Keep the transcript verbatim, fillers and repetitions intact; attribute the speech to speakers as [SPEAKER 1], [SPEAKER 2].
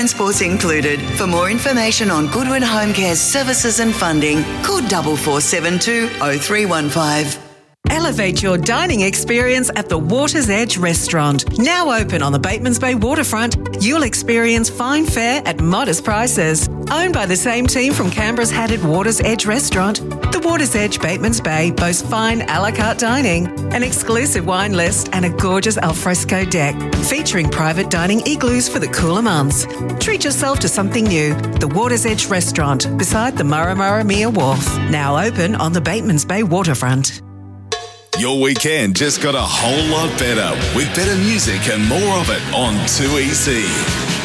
[SPEAKER 1] Transports included. For more information on Goodwin Home Care services and funding, call four four seven two oh three one five.
[SPEAKER 2] Elevate your dining experience at the Water's Edge Restaurant. Now open on the Batemans Bay waterfront, you'll experience fine fare at modest prices. Owned by the same team from Canberra's Hatted Water's Edge Restaurant, the Water's Edge Batemans Bay boasts fine a la carte dining, an exclusive wine list and a gorgeous alfresco deck, featuring private dining igloos for the cooler months. Treat yourself to something new. The Water's Edge Restaurant, beside the Murramurramia Wharf. Now open on the Batemans Bay waterfront.
[SPEAKER 3] Your weekend just got a whole lot better with better music and more of it on two E C.